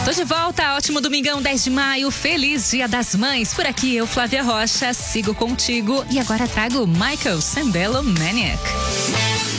Tô de volta, ótimo domingão, 10 de maio, feliz Dia das Mães. Por aqui eu, Flávia Rocha, sigo contigo e agora trago Michael Sembello Maniac.